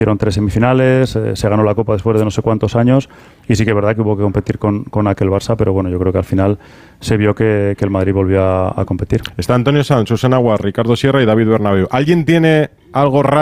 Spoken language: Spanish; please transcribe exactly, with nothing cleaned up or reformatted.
Hicieron tres semifinales, eh, se ganó la Copa después de no sé cuántos años y sí que es verdad que hubo que competir con, con aquel Barça, pero bueno, yo creo que al final se vio que, que el Madrid volvió a, a competir. Está Antonio Sanz, Susana Guar, Ricardo Sierra y David Bernabéu. ¿Alguien tiene algo raro